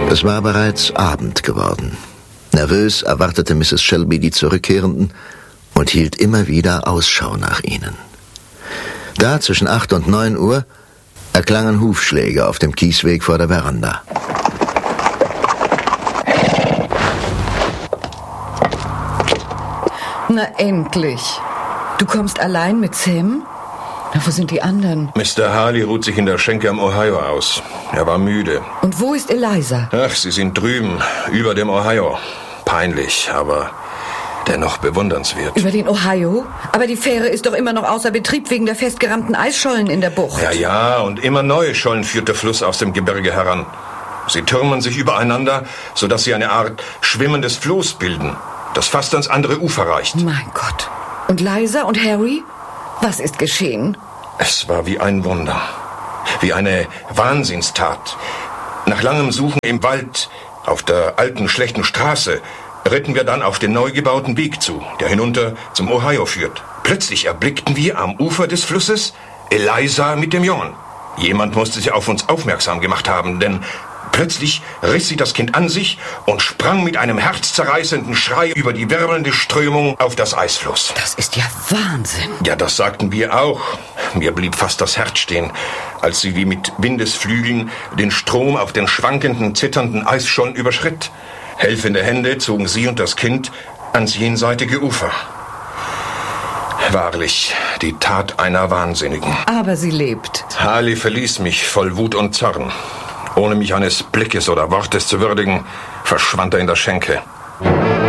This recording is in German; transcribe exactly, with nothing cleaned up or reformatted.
Es war bereits Abend geworden. Nervös erwartete Misses Shelby die Zurückkehrenden und hielt immer wieder Ausschau nach ihnen. Da zwischen acht und neun Uhr erklangen Hufschläge auf dem Kiesweg vor der Veranda. Na endlich. Du kommst allein mit Sam? Na, wo sind die anderen? Mister Harley ruht sich in der Schenke am Ohio aus. Er war müde. Und wo ist Eliza? Ach, sie sind drüben, über dem Ohio. Peinlich, aber dennoch bewundernswert. Über den Ohio? Aber die Fähre ist doch immer noch außer Betrieb wegen der festgerammten Eisschollen in der Bucht. Ja, ja, und immer neue Schollen führt der Fluss aus dem Gebirge heran. Sie türmen sich übereinander, sodass sie eine Art schwimmendes Floß bilden, das fast ans andere Ufer reicht. Mein Gott. Und Liza und Harry? Was ist geschehen? Es war wie ein Wunder. Wie eine Wahnsinnstat. Nach langem Suchen im Wald, auf der alten, schlechten Straße, ritten wir dann auf den neu gebauten Weg zu, der hinunter zum Ohio führt. Plötzlich erblickten wir am Ufer des Flusses Eliza mit dem Jungen. Jemand musste sie auf uns aufmerksam gemacht haben, denn plötzlich riss sie das Kind an sich und sprang mit einem herzzerreißenden Schrei über die wirbelnde Strömung auf das Eisfloss. Das ist ja Wahnsinn. Ja, das sagten wir auch. Mir blieb fast das Herz stehen, als sie wie mit Windesflügeln den Strom auf den schwankenden, zitternden Eisschollen überschritt. Helfende Hände zogen sie und das Kind ans jenseitige Ufer. Wahrlich, die Tat einer Wahnsinnigen. Aber sie lebt. Harley verließ mich voll Wut und Zorn. Ohne mich eines Blickes oder Wortes zu würdigen, verschwand er in der Schenke.